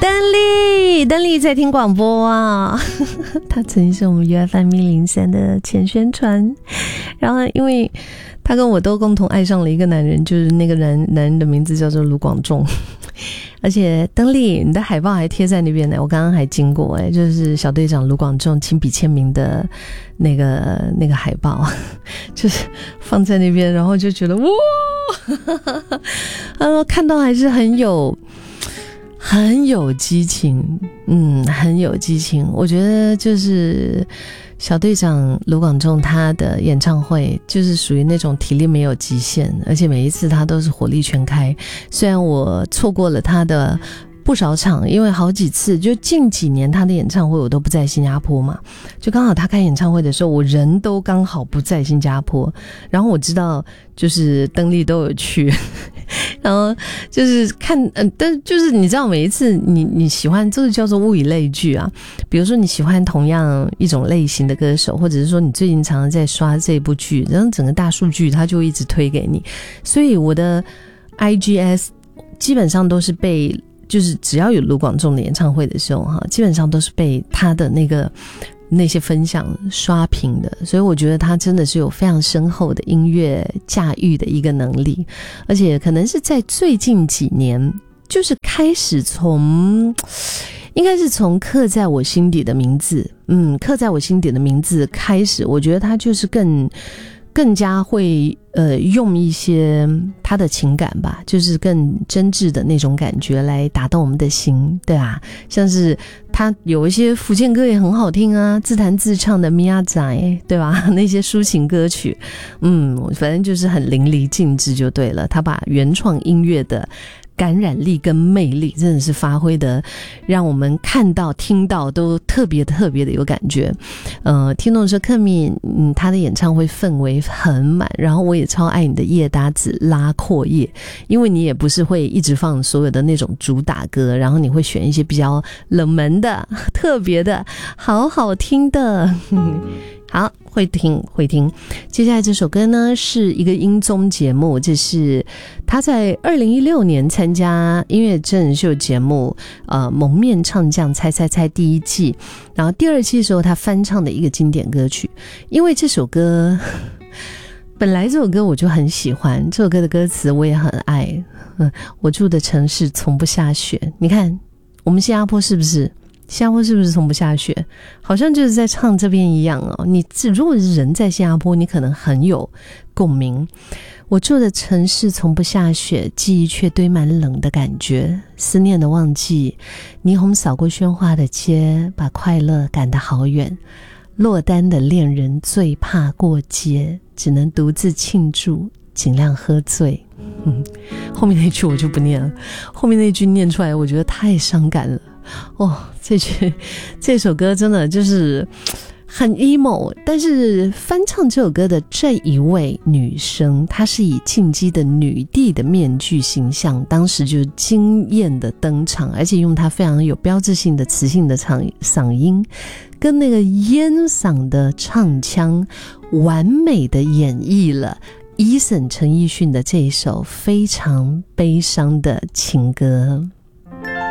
登丽在听广播啊，他曾经是我们 UFM103 的前宣传，然后因为他跟我都共同爱上了一个男人，就是那个男人的名字叫做卢广仲，而且登丽你的海报还贴在那边呢，我刚刚还经过就是小队长卢广仲亲笔签名的那个海报，就是放在那边，然后就觉得哇，看到还是很有激情，很有激情。我觉得就是小队长卢广仲他的演唱会就是属于那种体力没有极限，而且每一次他都是火力全开。虽然我错过了他的不少场，因为好几次就近几年他的演唱会我都不在新加坡嘛，就刚好他开演唱会的时候我人都刚好不在新加坡，然后我知道就是登丽都有去然后就是看但就是你知道每一次你喜欢这个叫做物以类聚啊，比如说你喜欢同样一种类型的歌手，或者是说你最近常常在刷这部剧，然后整个大数据它就一直推给你，所以我的 IGS 基本上都是被就是只要有卢广仲的演唱会的时候基本上都是被他的那些分享刷屏的，所以我觉得他真的是有非常深厚的音乐驾驭的一个能力，而且可能是在最近几年就是开始应该是从刻在我心底的名字刻在我心底的名字开始，我觉得他就是更加会用一些他的情感吧，就是更真挚的那种感觉来打动我们的心，对啊，像是他有一些福建歌也很好听啊，自弹自唱的咪呀仔，对吧？那些抒情歌曲反正就是很淋漓尽致就对了，他把原创音乐的感染力跟魅力真的是发挥的让我们看到听到都特别特别的有感觉。听众说克敏他的演唱会氛围很满，然后我也超爱你的叶搭子拉阔叶，因为你也不是会一直放所有的那种主打歌，然后你会选一些比较冷门的特别的好好听的好，会听。接下来这首歌呢是一个音综节目，这是他在2016年参加音乐真人秀节目蒙面唱将猜猜猜第一季，然后第二季的时候他翻唱的一个经典歌曲。因为这首歌本来这首歌我就很喜欢，这首歌的歌词我也很爱我住的城市从不下雪，你看我们新加坡是不是从不下雪，好像就是在唱这边一样你如果是人在新加坡你可能很有共鸣。我住的城市从不下雪，记忆却堆满冷的感觉，思念的旺季，霓虹扫过喧哗的街，把快乐赶得好远，落单的恋人最怕过节，只能独自庆祝，尽量喝醉后面那句我就不念了，后面那句念出来我觉得太伤感了这首歌真的就是很 emo， 但是翻唱这首歌的这一位女生，她是以进击的女帝的面具形象，当时就惊艳的登场，而且用她非常有标志性的磁性的嗓音跟那个烟嗓的唱腔，完美的演绎了Eason 陈奕迅的这一首非常悲伤的情歌。